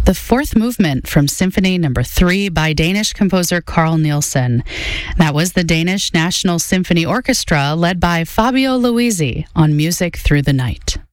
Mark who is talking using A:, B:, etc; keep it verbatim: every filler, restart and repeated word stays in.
A: the fourth movement from Symphony Number Three by Danish composer Carl Nielsen. That was the Danish National Symphony Orchestra led by Fabio Luisi on Music Through the Night.